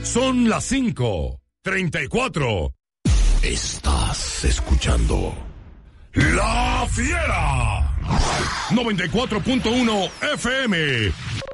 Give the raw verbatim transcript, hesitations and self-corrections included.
Son las cinco treinta y cuatro. Estás escuchando La Fiera noventa y cuatro punto uno F M.